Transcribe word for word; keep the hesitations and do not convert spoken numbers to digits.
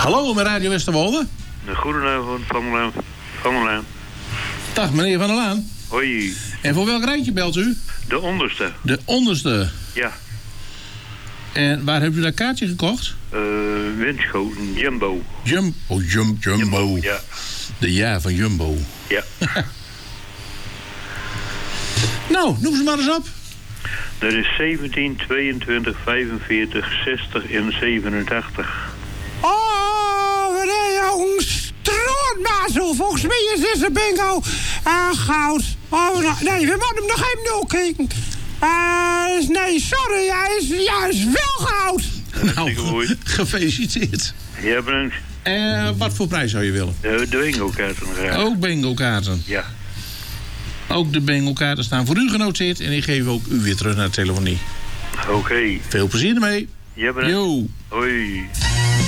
Hallo, met Radio Westerwolde. Goedenavond, Van der Laan. Van der Laan. Dag, meneer Van der Laan. Hoi. En voor welk rijtje belt u? De onderste. De onderste. Ja. En waar hebt u dat kaartje gekocht? Uh, Winschoten, Jumbo. Jum oh, jum, Jumbo. Jumbo, ja. De ja van Jumbo. Ja. Nou, noem ze maar eens op. Dat is zeventien, tweeëntwintig, vijfenveertig, zestig en zevenentachtig. Oh, meneer jongens. Strootmazel. Volgens mij is dit een bingo. Uh, goud. Oh, nee, we moeten hem nog even doorkijken. Uh, nee, sorry. Hij is, ja, is wel goud. Nou, gefeliciteerd. Ja, bedankt. En uh, wat voor prijs zou je willen? De, de bingo-kaarten graag. Ook bingo-kaarten? Ja. Ook de bingo-kaarten staan voor u genoteerd. En ik geef ook u weer terug naar de telefonie. Oké. Okay. Veel plezier ermee. Ja, bedankt. Yo. Hoi.